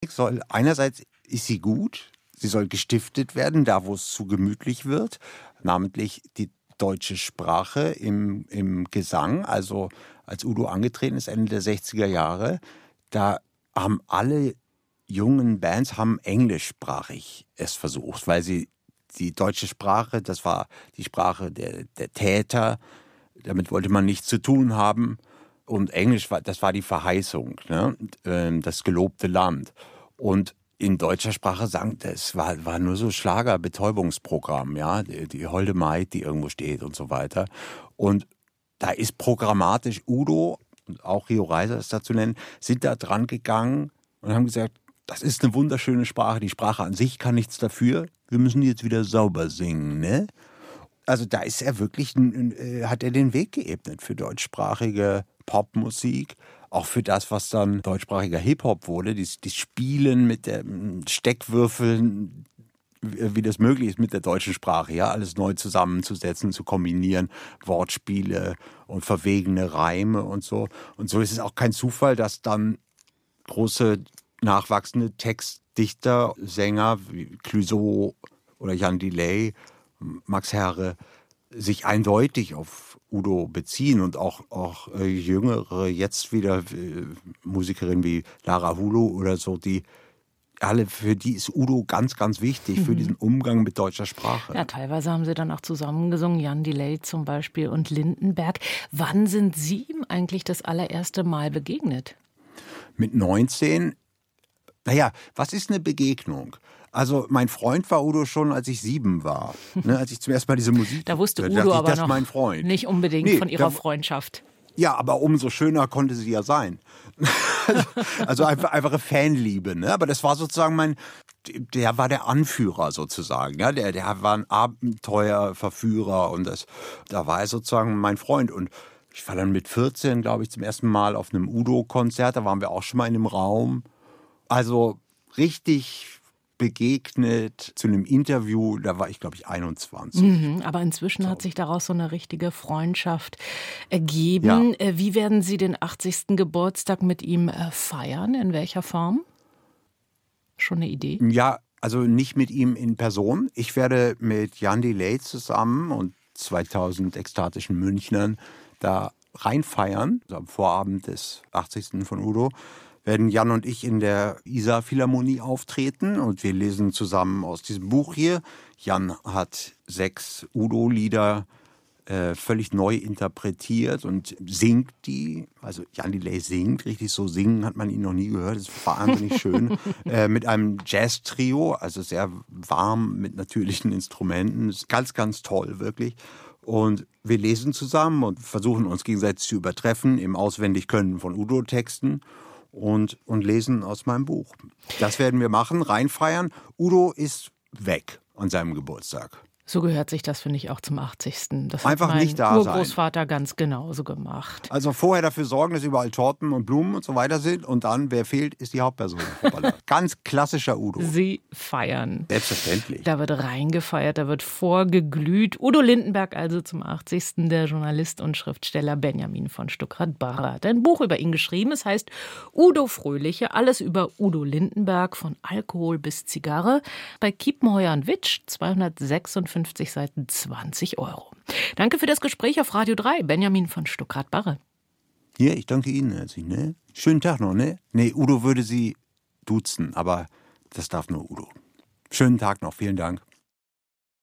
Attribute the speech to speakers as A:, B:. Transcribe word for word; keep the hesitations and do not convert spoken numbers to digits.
A: Grammatik soll, einerseits ist sie gut, sie soll gestiftet werden, da wo es zu gemütlich wird, namentlich die deutsche Sprache im, im Gesang. Also als Udo angetreten ist, Ende der sechziger Jahre, da haben alle jungen Bands haben englischsprachig es versucht, weil sie die deutsche Sprache, das war die Sprache der, der Täter, damit wollte man nichts zu tun haben. Und Englisch, war, das war die Verheißung, ne? Das gelobte Land. Und in deutscher Sprache sang, das war, war nur so Schlager-Betäubungsprogramm, ja, die, die Holde Maid, die irgendwo steht und so weiter. Und da ist programmatisch Udo, und auch Rio Reiser ist da zu nennen, sind da dran gegangen und haben gesagt, das ist eine wunderschöne Sprache, die Sprache an sich kann nichts dafür, wir müssen die jetzt wieder sauber singen, ne? Also da ist er wirklich, äh, hat er den Weg geebnet für deutschsprachige Popmusik, auch für das, was dann deutschsprachiger Hip-Hop wurde, die, die Spielen mit den Steckwürfeln, wie das möglich ist mit der deutschen Sprache, ja, alles neu zusammenzusetzen, zu kombinieren, Wortspiele und verwegene Reime und so. Und so ist es auch kein Zufall, dass dann große nachwachsende Textdichter, Sänger wie Clouseau oder Jan Delay, Max Herre, sich eindeutig auf Udo beziehen und auch, auch äh, jüngere, jetzt wieder äh, Musikerinnen wie Lara Hulu oder so, die alle, für die ist Udo ganz, ganz wichtig, für diesen Umgang mit deutscher Sprache.
B: Ja, teilweise haben sie dann auch zusammengesungen, Jan Delay zum Beispiel und Lindenberg. Wann sind Sie ihm eigentlich das allererste Mal begegnet?
A: Mit neunzehn. Naja, was ist eine Begegnung? Also mein Freund war Udo schon, als ich sieben war. Ne, als ich zum ersten Mal diese Musik
B: Da wusste
A: hörte,
B: Udo
A: dachte ich,
B: aber
A: das ist
B: noch
A: mein Freund.
B: nicht unbedingt
A: Nee,
B: von ihrer
A: da,
B: Freundschaft.
A: Ja, aber umso schöner konnte sie ja sein. also, also einfach, einfache Fanliebe. Ne? Aber das war sozusagen mein, der war der Anführer sozusagen. Ja? Der, der war ein Abenteuerverführer und das, da war er sozusagen mein Freund. Und ich war dann mit vierzehn, glaube ich, zum ersten Mal auf einem Udo-Konzert. Da waren wir auch schon mal in einem Raum. Also richtig begegnet zu einem Interview, da war ich, glaube ich, einundzwanzig.
B: Mhm, aber inzwischen so. Hat sich daraus so eine richtige Freundschaft ergeben. Ja. Wie werden Sie den achtzigsten Geburtstag mit ihm feiern? In welcher Form? Schon eine Idee?
A: Ja, also nicht mit ihm in Person. Ich werde mit Jan Delay zusammen und zweitausend ekstatischen Münchnern da reinfeiern, also am Vorabend des achtzigsten von Udo. Werden Jan und ich in der Isar Philharmonie auftreten und wir lesen zusammen aus diesem Buch hier. Jan hat sechs Udo-Lieder äh, völlig neu interpretiert und singt die. Also Jan Delay singt, richtig so singen hat man ihn noch nie gehört. Das ist wahnsinnig schön. äh, mit einem Jazz-Trio, also sehr warm mit natürlichen Instrumenten. Das ist ganz, ganz toll, wirklich. Und wir lesen zusammen und versuchen uns gegenseitig zu übertreffen im Auswendigkönnen von Udo-Texten. Und, und lesen aus meinem Buch. Das werden wir machen, reinfeiern. Udo ist weg an seinem Geburtstag.
B: So gehört sich das, finde ich, auch zum achtzigsten Das
A: Einfach
B: hat mein
A: nicht da sein.
B: Urgroßvater ganz genauso gemacht.
A: Also vorher dafür sorgen, dass überall Torten und Blumen und so weiter sind. Und dann, wer fehlt, ist die Hauptperson. Ganz klassischer Udo.
B: Sie feiern.
A: Selbstverständlich.
B: Da wird reingefeiert, da wird vorgeglüht. Udo Lindenberg also zum achtzigsten Der Journalist und Schriftsteller Benjamin von Stuckrad-Barre hat ein Buch über ihn geschrieben. Es heißt Udo Fröhliche, alles über Udo Lindenberg, von Alkohol bis Zigarre. Bei Kiepenheuer und Witsch, zweihundertsechsundfünfzig Seiten, zwanzig Euro. Danke für das Gespräch auf Radio drei, Benjamin von Stuckrad-Barre.
A: Ja, ich danke Ihnen herzlich. Ne? Schönen Tag noch, ne? Nee, Udo würde Sie duzen, aber das darf nur Udo. Schönen Tag noch, vielen Dank.